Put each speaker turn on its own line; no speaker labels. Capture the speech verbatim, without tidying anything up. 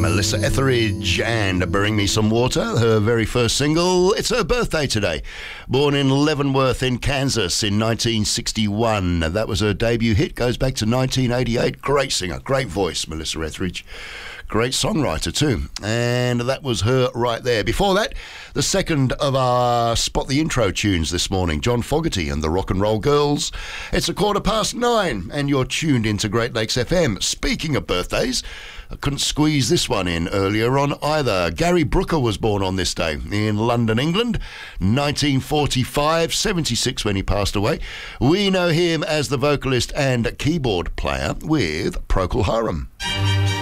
Melissa Etheridge and Bring Me Some Water, her very first single. It's her birthday today. Born in Leavenworth in Kansas in nineteen sixty-one. That was her debut hit, goes back to nineteen eighty-eight. Great singer, great voice, Melissa Etheridge. Great songwriter too. And that was her right there. Before that, the second of our Spot the Intro tunes this morning, John Fogerty and the Rock and Roll Girls. It's a quarter past nine and you're tuned into Great Lakes F M. Speaking of birthdays, I couldn't squeeze this one in earlier on either. Gary Brooker was born on this day in London, England, nineteen forty-five, seventy-six when he passed away. We know him as the vocalist and keyboard player with Procol Harum.